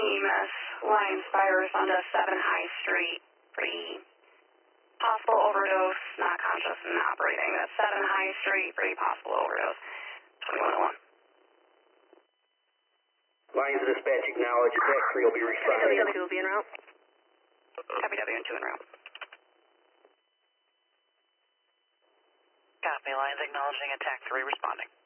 EMS, line fires onto 7 High Street. Pretty possible overdose, not conscious and operating. That's 7 High Street, pretty possible overdose. 2101. Lines of dispatch acknowledged. Attack 3 will be responding. W2 will be en route. Copy W2 en route. Copy, lines acknowledging attack 3 responding.